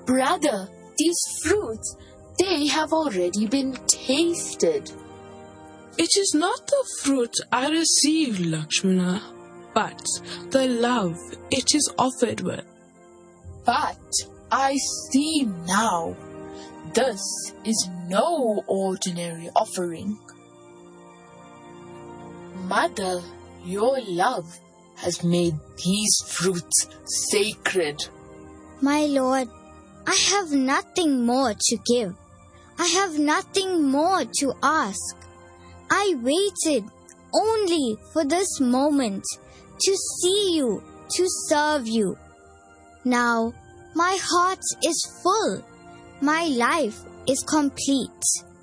Brother, these fruits, they have already been tasted. It is not the fruit I receive, Lakshmana, but the love it is offered with. But I see now, this is no ordinary offering. Mother, your love has made these fruits sacred. My Lord, I have nothing more to give. I have nothing more to ask. I waited only for this moment to see you, to serve you. Now, my heart is full. My life is complete.